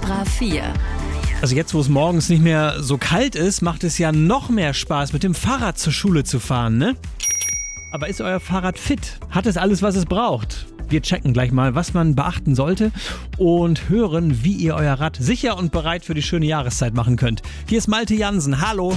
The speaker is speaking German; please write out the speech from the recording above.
Extra 4. Also jetzt, wo es morgens nicht mehr so kalt ist, macht es ja noch mehr Spaß, mit dem Fahrrad zur Schule zu fahren, ne? Aber ist euer Fahrrad fit? Hat es alles, was es braucht? Wir checken gleich mal, was man beachten sollte und hören, wie ihr euer Rad sicher und bereit für die schöne Jahreszeit machen könnt. Hier ist Malte Jansen. Hallo!